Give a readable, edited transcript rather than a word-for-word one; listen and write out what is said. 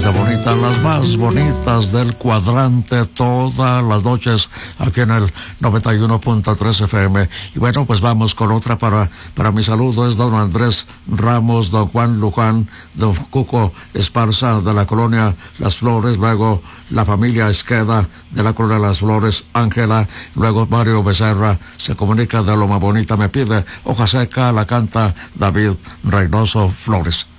de bonitas, las más bonitas del cuadrante, todas las noches aquí en el 91.3 FM. Y bueno, pues vamos con otra para mi saludo. Es don Andrés Ramos, don Juan Luján, don Cuco Esparza de la colonia Las Flores, luego la familia Esqueda de la colonia Las Flores, Ángela, luego Mario Becerra se comunica de Loma Bonita, me pide Hoja Seca, la canta David Reynoso Flores.